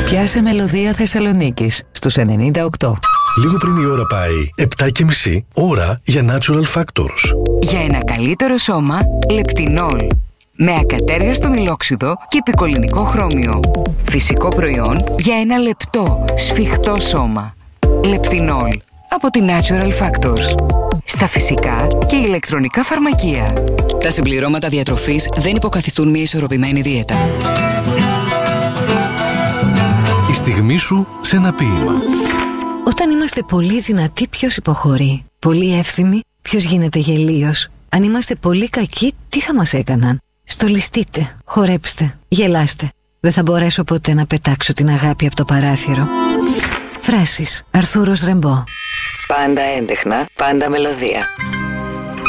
Πιάσε μελωδία Θεσσαλονίκης στους 98. Λίγο πριν η ώρα πάει 7:30, ώρα για Natural Factors. Για ένα καλύτερο σώμα, Λεπτινόλ. Με ακατέργαστο μιλόξιδο και επικολληνικό χρώμιο. Φυσικό προϊόν για ένα λεπτό, σφιχτό σώμα. Λεπτινόλ. Από τη Natural Factors. Στα φυσικά και ηλεκτρονικά φαρμακεία. Τα συμπληρώματα διατροφής δεν υποκαθιστούν μια ισορροπημένη δίαιτα. Η στιγμή σου σε ένα ποίημα. Όταν είμαστε πολύ δυνατοί, ποιος υποχωρεί? Πολύ εύθυμοι, ποιος γίνεται γελίος? Αν είμαστε πολύ κακοί, τι θα μας έκαναν? Στολιστείτε, χορέψτε, γελάστε. Δεν θα μπορέσω ποτέ να πετάξω την αγάπη από το παράθυρο. Φράσεις, Αρθούρος Ρεμπό. Πάντα έντεχνα, πάντα μελωδία.